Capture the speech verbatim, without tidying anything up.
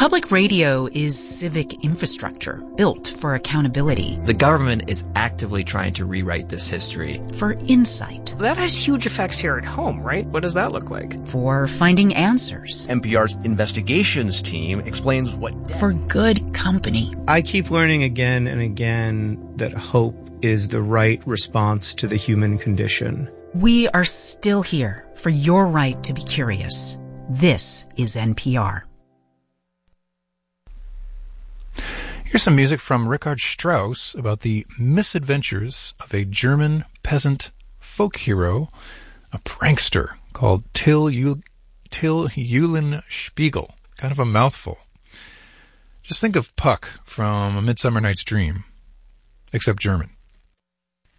Public radio is civic infrastructure built for accountability. The government is actively trying to rewrite this history. For insight. That has huge effects here at home, right? What does that look like? For finding answers. N P R's investigations team explains what... For good company. I keep learning again and again that hope is the right response to the human condition. We are still here for your right to be curious. This is N P R. Here's some music from Richard Strauss about the misadventures of a German peasant folk hero, a prankster called Till, Eul- Till Eulenspiegel. Kind of a mouthful. Just think of Puck from A Midsummer Night's Dream, except German.